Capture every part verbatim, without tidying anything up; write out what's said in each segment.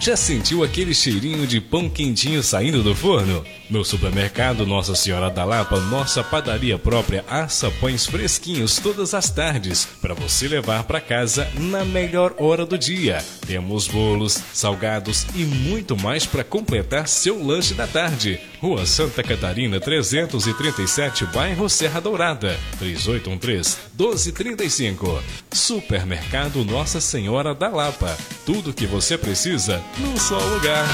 Já sentiu aquele cheirinho de pão quentinho saindo do forno? No supermercado Nossa Senhora da Lapa, nossa padaria própria assa pães fresquinhos todas as tardes para você levar para casa na melhor hora do dia. Temos bolos, salgados e muito mais para completar seu lanche da tarde. Rua Santa Catarina trezentos e trinta e sete, bairro Serra Dourada, três oito um três, um dois três cinco. Supermercado Nossa Senhora da Lapa. Tudo que você precisa num só lugar.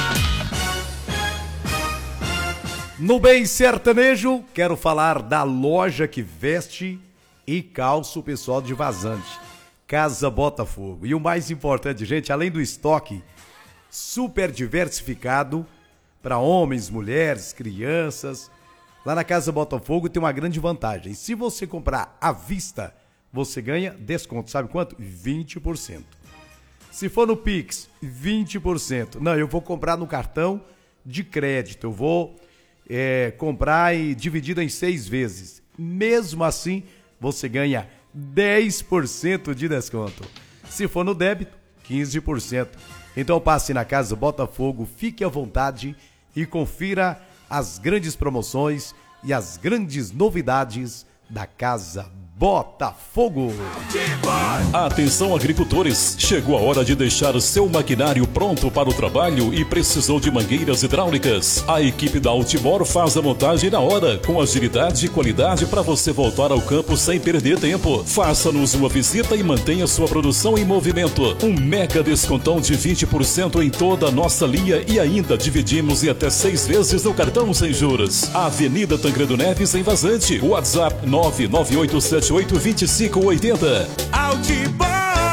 No Bem Sertanejo, quero falar da loja que veste e calça o pessoal de Vazante, Casa Botafogo. E o mais importante, gente, além do estoque super diversificado para homens, mulheres, crianças, lá na Casa Botafogo tem uma grande vantagem. Se você comprar à vista, você ganha desconto. Sabe quanto? vinte por cento. Se for no Pix, vinte por cento. Não, eu vou comprar no cartão de crédito. Eu vou é, comprar e dividido em seis vezes. Mesmo assim, você ganha dez por cento de desconto. Se for no débito, quinze por cento. Então passe na Casa Botafogo, fique à vontade e confira as grandes promoções e as grandes novidades da Casa Botafogo. Atenção, agricultores, chegou a hora de deixar o seu maquinário pronto para o trabalho e precisou de mangueiras hidráulicas. A equipe da Ultimor faz a montagem na hora, com agilidade e qualidade para você voltar ao campo sem perder tempo. Faça-nos uma visita e mantenha sua produção em movimento. Um mega descontão de vinte por cento em toda a nossa linha e ainda dividimos em até seis vezes no cartão sem juros. Avenida Tancredo Neves, em Vazante. WhatsApp nove nove oito sete oito dois cinco oito zero. Altibor!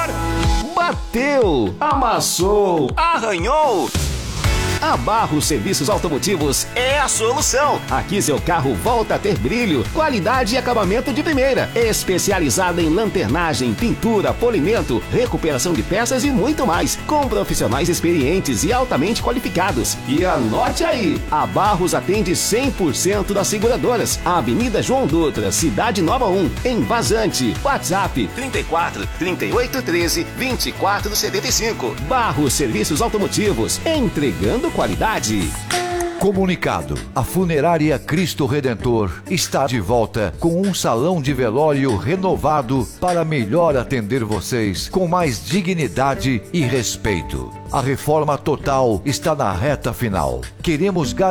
Bateu, amassou, arranhou. A Barros Serviços Automotivos é a solução. Aqui seu carro volta a ter brilho, qualidade e acabamento de primeira. Especializada em lanternagem, pintura, polimento, recuperação de peças e muito mais. Com profissionais experientes e altamente qualificados. E anote aí, a Barros atende cem por cento das seguradoras. Avenida João Dutra, Cidade Nova um, em Vazante. WhatsApp trinta e quatro, trinta e oito, treze, vinte e quatro, setenta e cinco. Barros Serviços Automotivos, entregando qualidade. Comunicado: a Funerária Cristo Redentor está de volta com um salão de velório renovado para melhor atender vocês com mais dignidade e respeito. A reforma total está na reta final. Queremos garantir